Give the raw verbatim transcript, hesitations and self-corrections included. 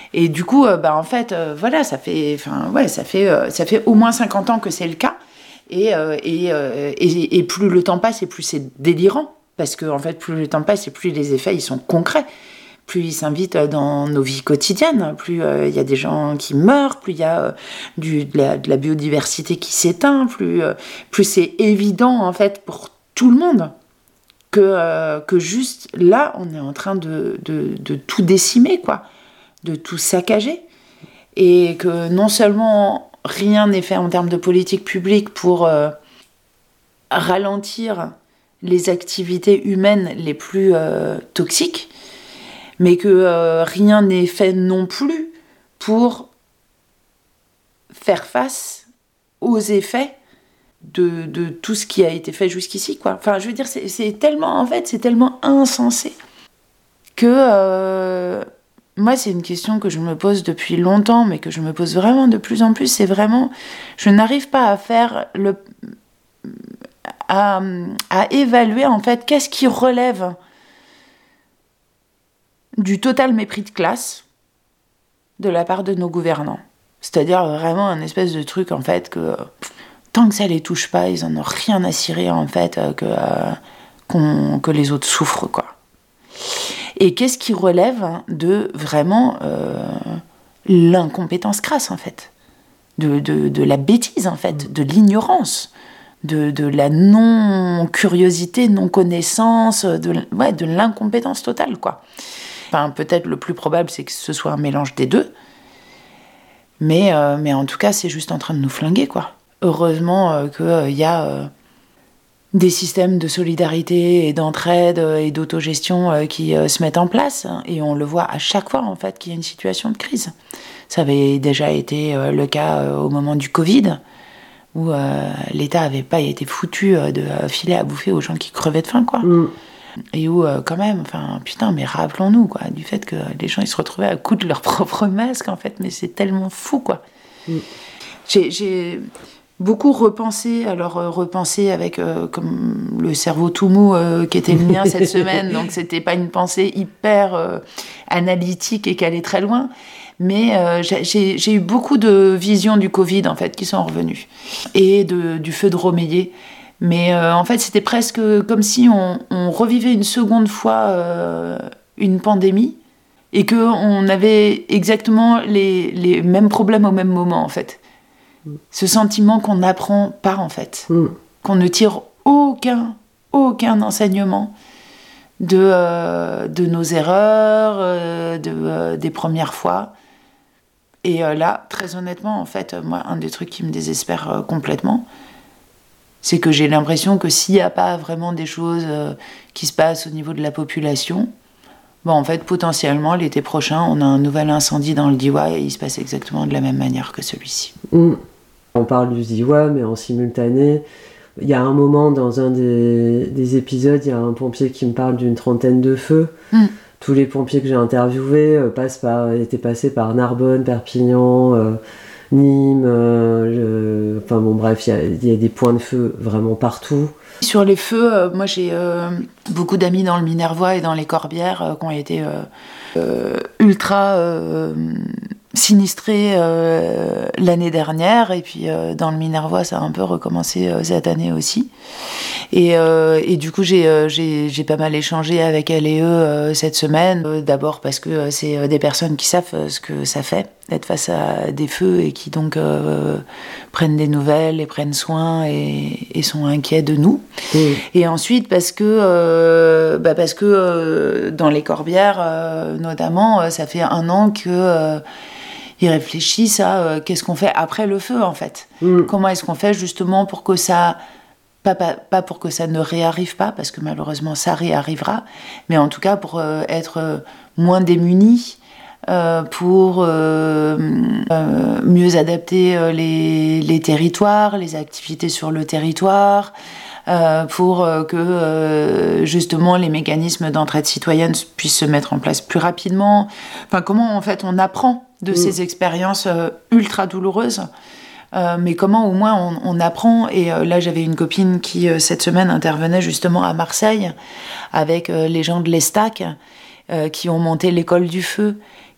Et du coup, euh, bah, en fait, euh, voilà, ça fait, enfin, ouais, ça fait, euh, ça fait au moins cinquante ans que c'est le cas. Et, euh, et, euh, et, et plus le temps passe, et plus c'est délirant. Parce que, en fait, plus le temps passe, et plus les effets, ils sont concrets. Plus ils s'invitent dans nos vies quotidiennes, plus il euh, y a des gens qui meurent, plus il y a euh, du, de, la, de la biodiversité qui s'éteint, plus, euh, plus c'est évident, en fait, pour tout le monde que, euh, que juste là, on est en train de, de, de tout décimer, quoi, de tout saccager. Et que non seulement rien n'est fait en termes de politique publique pour euh, ralentir les activités humaines les plus euh, toxiques, mais que euh, rien n'est fait non plus pour faire face aux effets de, de tout ce qui a été fait jusqu'ici, quoi. Enfin, je veux dire, c'est, c'est tellement, en fait, c'est tellement insensé que euh, moi, c'est une question que je me pose depuis longtemps, mais que je me pose vraiment de plus en plus. C'est vraiment, je n'arrive pas à faire le, à, à évaluer en fait qu'est-ce qui relève du total mépris de classe de la part de nos gouvernants. C'est-à-dire vraiment un espèce de truc, en fait, que tant que ça les touche pas, ils en ont rien à cirer, en fait, que, euh, qu'on, que les autres souffrent, quoi. Et qu'est-ce qui relève de vraiment euh, l'incompétence crasse, en fait, de, de, de la bêtise, en fait, de l'ignorance, de, de la non-curiosité, non-connaissance, de, ouais, de l'incompétence totale, quoi. Enfin, peut-être le plus probable, c'est que ce soit un mélange des deux. Mais, euh, mais en tout cas, c'est juste en train de nous flinguer, quoi. Heureusement euh, qu'il euh, y a euh, des systèmes de solidarité et d'entraide euh, et d'autogestion euh, qui euh, se mettent en place. Et on le voit à chaque fois, en fait, qu'il y a une situation de crise. Ça avait déjà été euh, le cas euh, au moment du Covid, où euh, l'État n'avait pas été foutu euh, de euh, filer à bouffer aux gens qui crevaient de faim, quoi. Mm. Et où, euh, quand même, enfin, putain, mais rappelons-nous, quoi, du fait que les gens, ils se retrouvaient à coudre leur propre masque, en fait, mais c'est tellement fou, quoi. Mm. J'ai, j'ai beaucoup repensé, alors euh, repensé avec, euh, comme le cerveau tout mou euh, qui était le mien cette semaine, donc c'était pas une pensée hyper euh, analytique et qui allait très loin, mais euh, j'ai, j'ai eu beaucoup de visions du Covid, en fait, qui sont revenues, et de, du feu de Romeyer. Mais euh, en fait, c'était presque comme si on, on revivait une seconde fois euh, une pandémie et qu'on avait exactement les, les mêmes problèmes au même moment, en fait. Mm. Ce sentiment qu'on n'apprend pas, en fait. Mm. Qu'on ne tire aucun, aucun enseignement de, euh, de nos erreurs, euh, de, euh, des premières fois. Et euh, là, très honnêtement, en fait, moi, un des trucs qui me désespère euh, complètement, c'est que j'ai l'impression que s'il n'y a pas vraiment des choses euh, qui se passent au niveau de la population, bon, en fait, potentiellement, l'été prochain, on a un nouvel incendie dans le Diois et il se passe exactement de la même manière que celui-ci. Mmh. On parle du Diois, mais en simultané, il y a un moment dans un des, des épisodes, il y a un pompier qui me parle d'une trentaine de feux. Mmh. Tous les pompiers que j'ai interviewés euh, passent par, étaient passés par Narbonne, Perpignan... Euh, Nîmes, euh, je... enfin bon bref, il y, y a des points de feu vraiment partout. Sur les feux, euh, moi j'ai euh, beaucoup d'amis dans le Minervois et dans les Corbières euh, qui ont été euh, euh, ultra euh, sinistrés euh, l'année dernière, et puis euh, dans le Minervois ça a un peu recommencé euh, cette année aussi. Et, euh, et du coup j'ai, euh, j'ai, j'ai pas mal échangé avec elle et eux euh, cette semaine, euh, d'abord parce que euh, c'est euh, des personnes qui savent euh, ce que ça fait d'être face à des feux et qui donc euh, prennent des nouvelles et prennent soin et, et sont inquiets de nous. Mmh. Et ensuite parce que, euh, bah parce que euh, dans les Corbières euh, notamment, euh, ça fait un an que euh, ils réfléchissent à euh, qu'est-ce qu'on fait après le feu, en fait. Mmh. Comment est-ce qu'on fait justement pour que ça... Pas, pas, pas pour que ça ne réarrive pas, parce que malheureusement ça réarrivera, mais en tout cas pour euh, être euh, moins démunis, euh, pour euh, euh, mieux adapter euh, les, les territoires, les activités sur le territoire, euh, pour euh, que euh, justement les mécanismes d'entraide citoyenne puissent se mettre en place plus rapidement. Enfin, comment en fait on apprend de mmh. ces expériences euh, ultra douloureuses. Euh, mais comment au moins on, on apprend. Et euh, là j'avais une copine qui euh, cette semaine intervenait justement à Marseille avec euh, les gens de l'Estac euh, qui ont monté l'école du feu